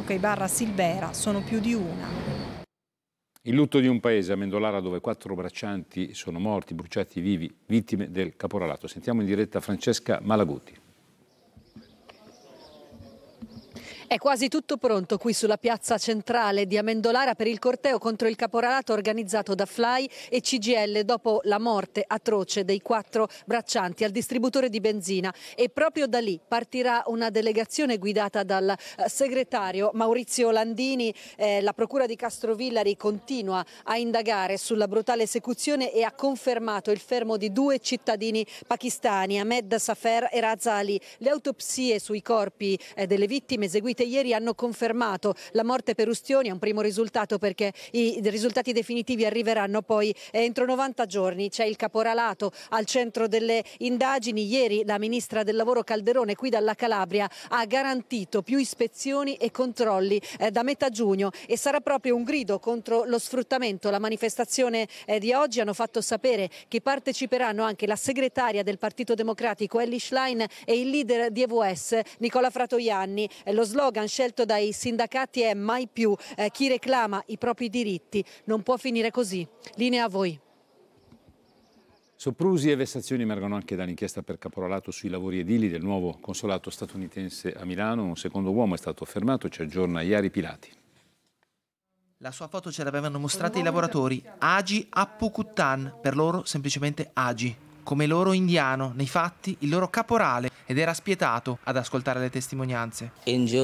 Luca Ibarra Silvera sono più di una. Il lutto di un paese, a Mendolara, dove 4 braccianti sono morti, bruciati vivi, vittime del caporalato. Sentiamo in diretta Francesca Malaguti. È quasi tutto pronto qui sulla piazza centrale di Amendolara per il corteo contro il caporalato organizzato da FLAI e CGIL dopo la morte atroce dei 4 braccianti al distributore di benzina. E proprio da lì partirà una delegazione guidata dal segretario Maurizio Landini. La procura di Castrovillari continua a indagare sulla brutale esecuzione e ha confermato il fermo di 2 cittadini pakistani, Ahmed Safer e Raza Ali. Le autopsie sui corpi delle vittime eseguite ieri hanno confermato la morte per ustioni. È un primo risultato perché i risultati definitivi arriveranno poi entro 90 giorni. C'è il caporalato al centro delle indagini. Ieri la ministra del lavoro Calderone qui dalla Calabria ha garantito più ispezioni e controlli da metà giugno e sarà proprio un grido contro lo sfruttamento. La manifestazione di oggi hanno fatto sapere che parteciperanno anche la segretaria del Partito Democratico Elly Schlein e il leader di EVS Nicola Fratoianni. Lo slogan scelto dai sindacati è mai più. Chi reclama i propri diritti non può finire così. Linea a voi. Soprusi e vessazioni emergono anche dall'inchiesta per caporalato sui lavori edili del nuovo consolato statunitense a Milano. Un secondo uomo è stato fermato, ci aggiorna Iari Pilati. La sua foto ce l'avevano mostrata i lavoratori, Agi Appukuttan, per loro semplicemente Agi. Come loro indiano, nei fatti il loro caporale, ed era spietato ad ascoltare le testimonianze.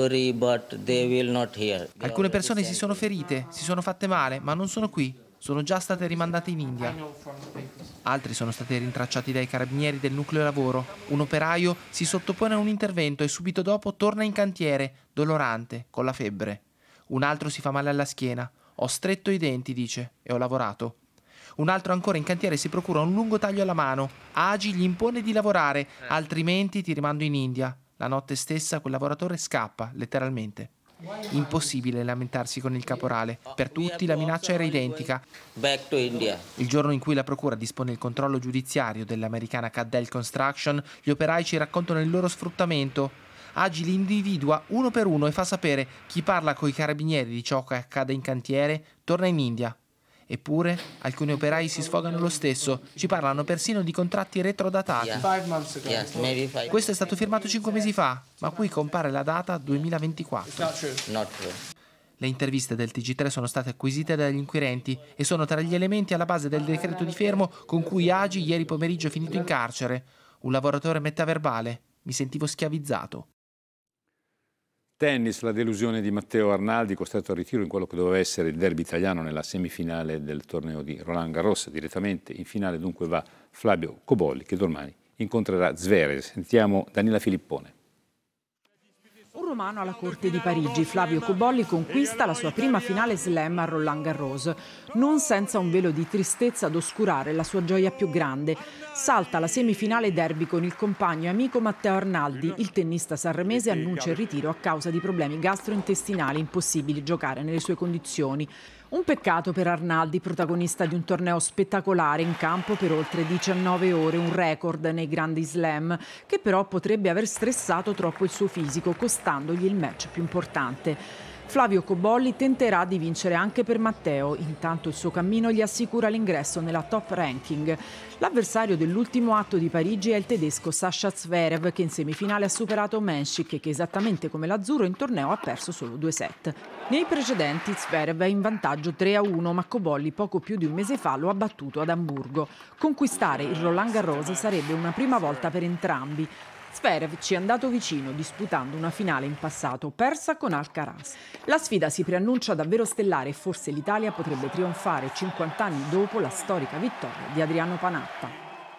Alcune persone si sono ferite, si sono fatte male, ma non sono qui, sono già state rimandate in India. Altri sono stati rintracciati dai carabinieri del nucleo lavoro. Un operaio si sottopone a un intervento e subito dopo torna in cantiere, dolorante, con la febbre. Un altro si fa male alla schiena. Ho stretto i denti, dice, e ho lavorato. Un altro ancora in cantiere si procura un lungo taglio alla mano. Agi gli impone di lavorare, altrimenti ti rimando in India. La notte stessa quel lavoratore scappa, letteralmente. Impossibile lamentarsi con il caporale. Per tutti la minaccia era identica. Il giorno in cui la procura dispone il controllo giudiziario dell'americana Caddell Construction, gli operai ci raccontano il loro sfruttamento. Agi li individua uno per uno e fa sapere: chi parla coi carabinieri di ciò che accade in cantiere torna in India. Eppure alcuni operai si sfogano lo stesso, ci parlano persino di contratti retrodatati. Questo è stato firmato 5 mesi fa, ma qui compare la data 2024. Le interviste del TG3 sono state acquisite dagli inquirenti e sono tra gli elementi alla base del decreto di fermo con cui Agi ieri pomeriggio è finito in carcere. Un lavoratore mette a verbale: mi sentivo schiavizzato. Tennis, la delusione di Matteo Arnaldi, costretto al ritiro in quello che doveva essere il derby italiano nella semifinale del torneo di Roland Garros. Direttamente in finale dunque va Flavio Cobolli, che domani incontrerà Zverev. Sentiamo Daniela Filippone. Un romano alla corte di Parigi, Flavio Cobolli conquista la sua prima finale slam a Roland Garros, non senza un velo di tristezza ad oscurare la sua gioia più grande. Salta la semifinale derby con il compagno e amico Matteo Arnaldi. Il tennista sanremese annuncia il ritiro a causa di problemi gastrointestinali, impossibili giocare nelle sue condizioni. Un peccato per Arnaldi, protagonista di un torneo spettacolare in campo per oltre 19 ore, un record nei grandi slam, che però potrebbe aver stressato troppo il suo fisico, costandogli il match più importante. Flavio Cobolli tenterà di vincere anche per Matteo, intanto il suo cammino gli assicura l'ingresso nella top ranking. L'avversario dell'ultimo atto di Parigi è il tedesco Sascha Zverev, che in semifinale ha superato Menchik e che esattamente come l'azzurro in torneo ha perso solo 2 set. Nei precedenti Zverev è in vantaggio 3-1, ma Cobolli poco più di un mese fa lo ha battuto ad Amburgo. Conquistare il Roland Garros sarebbe una prima volta per entrambi. Zverev ci è andato vicino disputando una finale in passato persa con Alcaraz. La sfida si preannuncia davvero stellare e forse l'Italia potrebbe trionfare 50 anni dopo la storica vittoria di Adriano Panatta.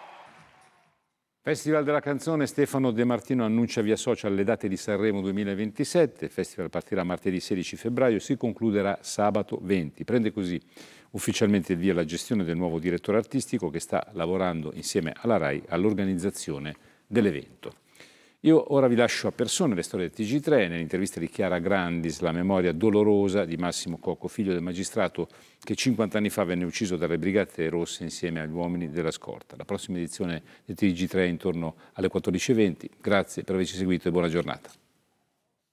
Festival della canzone, Stefano De Martino annuncia via social le date di Sanremo 2027. Il festival partirà martedì 16 febbraio e si concluderà sabato 20. Prende così ufficialmente il via la gestione del nuovo direttore artistico che sta lavorando insieme alla RAI all'organizzazione dell'evento. Io ora vi lascio a persone le storie del TG3, nell'intervista di Chiara Grandis, la memoria dolorosa di Massimo Cocco, figlio del magistrato che 50 anni fa venne ucciso dalle Brigate Rosse insieme agli uomini della scorta. La prossima edizione del TG3 è intorno alle 14:20. Grazie per averci seguito e buona giornata.